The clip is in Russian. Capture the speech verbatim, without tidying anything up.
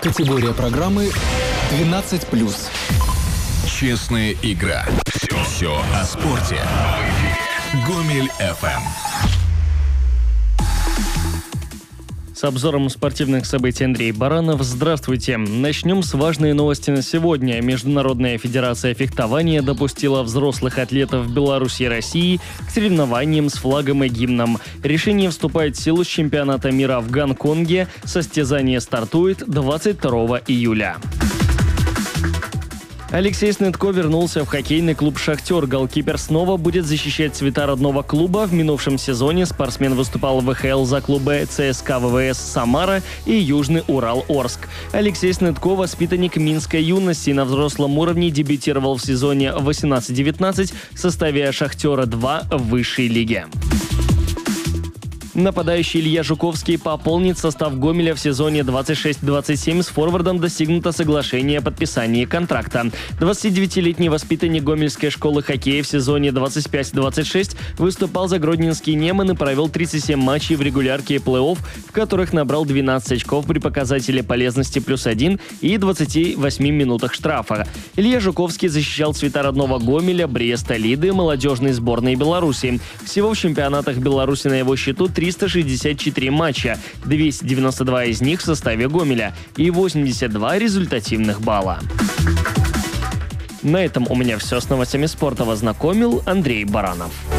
Категория программы двенадцать плюс. Честная игра. Все, все о спорте. Гомель эф эм. С обзором спортивных событий Андрей Баранов. Здравствуйте. Начнем с важной новости на сегодня. Международная федерация фехтования допустила взрослых атлетов Беларуси и России к соревнованиям с флагом и гимном. Решение вступает в силу с чемпионата мира в Гонконге. Состязание стартует двадцать второго июля. Алексей Снетко вернулся в хоккейный клуб «Шахтер». Голкипер снова будет защищать цвета родного клуба. В минувшем сезоне спортсмен выступал в вэ ха эл за клубы ЦСКА вэ вэ эс «Самара» и Южный Урал «Орск». Алексей Снетко, воспитанник Минской юности, на взрослом уровне дебютировал в сезоне восемнадцать девятнадцать в составе «Шахтера-два» в высшей лиге. Нападающий Илья Жуковский пополнит состав Гомеля в сезоне двадцать шесть двадцать семь. С форвардом достигнуто соглашение о подписании контракта. двадцатидевятилетний воспитанник Гомельской школы хоккея в сезоне двадцать пять двадцать шесть выступал за Гродненский Неман и провел тридцать семь матчей в регулярке и плей-офф, в которых набрал двенадцать очков при показателе полезности плюс один и двадцати восьми минутах штрафа. Илья Жуковский защищал цвета родного Гомеля, Бреста, Лиды, молодежной сборной Беларуси. Всего в чемпионатах Беларуси на его счету триста шестьдесят четыре матча, двести девяносто два из них в составе Гомеля и восемьдесят два результативных балла. На этом у меня все с новостями спорта. Вас знакомил Андрей Баранов.